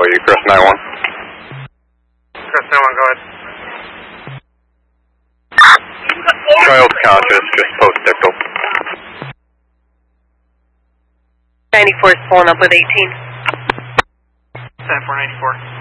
you cross 91? Cross 91, go ahead. Child's conscious, just post-dictal. 94 is pulling up with 18. 10-494.